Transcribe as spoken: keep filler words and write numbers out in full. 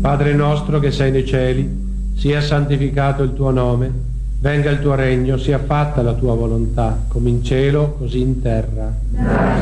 Padre nostro che sei nei cieli, sia santificato il tuo nome, venga il tuo regno, sia fatta la tua volontà, come in cielo, così in terra.